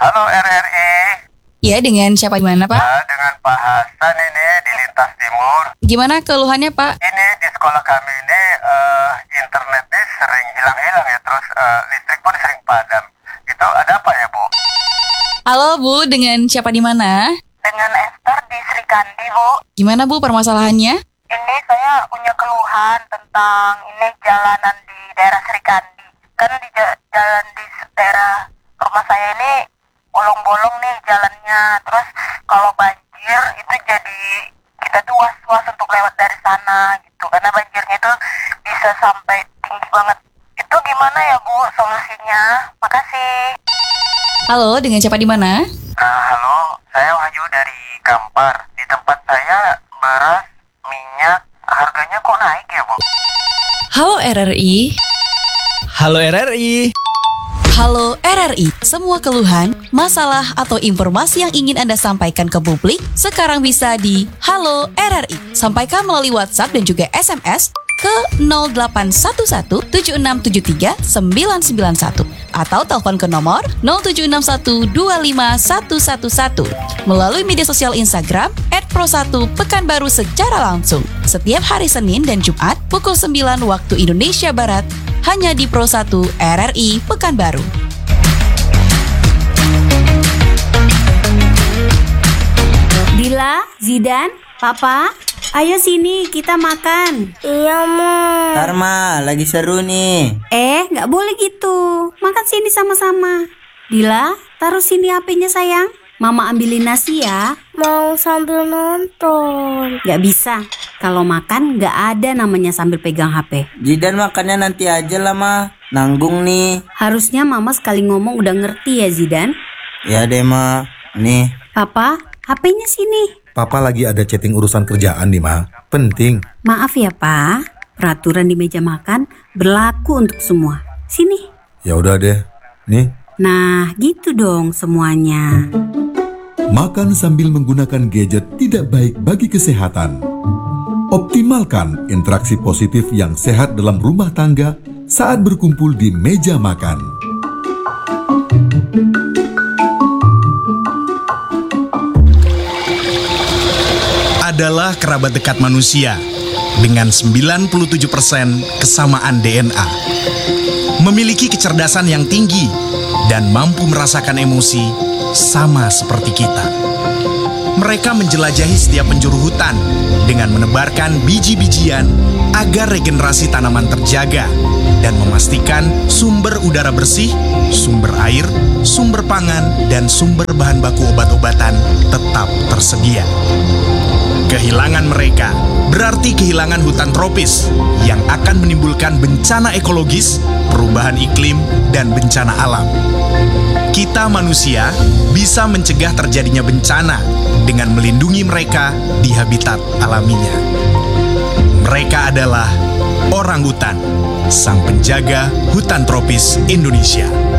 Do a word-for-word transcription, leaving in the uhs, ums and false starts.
Halo R R I. Ya, dengan siapa di mana, Pak? Ah, dengan Pak Hasan ini di Lintas Timur. Gimana keluhannya, Pak? Ini di sekolah kami ini uh, internetnya sering hilang-hilang ya, terus uh, listrik pun sering padam. Itu ada apa ya, Bu? Halo, Bu, dengan siapa di mana? Dengan Esther di Srikandi, Bu. Gimana, Bu, permasalahannya? Ini saya punya keluhan tentang ini jalanan di daerah Srikandi. Kan di ja- jalan di daerah rumah saya ini bolong-bolong nih jalannya. Terus kalau banjir itu jadi kita tuh was-was untuk lewat dari sana gitu. Karena banjirnya itu bisa sampai tinggi banget. Itu gimana ya, Bu, solusinya? Makasih. Halo, dengan siapa di mana? Nah, halo, saya Wahyu dari Kampar. Di tempat saya beras, minyak, harganya kok naik ya, Bu? Halo R R I. Halo R R I. Halo R R I. Semua keluhan, masalah atau informasi yang ingin Anda sampaikan ke publik sekarang bisa di Halo R R I. Sampaikan melalui WhatsApp dan juga S M S ke nol delapan satu satu tujuh enam tujuh tiga sembilan sembilan satu atau telepon ke nomor nol tujuh enam satu dua lima satu satu satu melalui media sosial Instagram et pro satu Pekanbaru secara langsung setiap hari Senin dan Jumat pukul sembilan waktu Indonesia Barat hanya di Pro satu R R I Pekanbaru. Dila, Zidan, Papa, ayo sini kita makan. Iya, Ma. Karma, lagi seru nih. Eh, gak boleh gitu. Makan sini sama-sama. Dila, taruh sini H P-nya sayang. Mama ambilin nasi ya. Mau sambil nonton. Gak bisa. Kalau makan gak ada namanya sambil pegang H P. Zidan makannya nanti aja lah, Ma. Nanggung nih. Harusnya Mama sekali ngomong udah ngerti ya, Zidan. Ya deh, Ma. Nih. Papa, H P-nya sini. Papa lagi ada chatting urusan kerjaan nih, Ma. Penting. Maaf ya, Pak. Peraturan di meja makan berlaku untuk semua. Sini. Ya udah deh. Nih. Nah, gitu dong semuanya. Makan sambil menggunakan gadget tidak baik bagi kesehatan. Optimalkan interaksi positif yang sehat dalam rumah tangga saat berkumpul di meja makan. Adalah kerabat dekat manusia dengan sembilan puluh tujuh persen kesamaan D N A. Memiliki kecerdasan yang tinggi dan mampu merasakan emosi sama seperti kita. Mereka menjelajahi setiap penjuru hutan dengan menebarkan biji-bijian agar regenerasi tanaman terjaga dan memastikan sumber udara bersih, sumber air, sumber pangan, dan sumber bahan baku obat-obatan tetap tersedia. Kehilangan mereka berarti kehilangan hutan tropis yang akan menimbulkan bencana ekologis, perubahan iklim, dan bencana alam. Kita manusia bisa mencegah terjadinya bencana dengan melindungi mereka di habitat alaminya. Mereka adalah orangutan, sang penjaga hutan tropis Indonesia.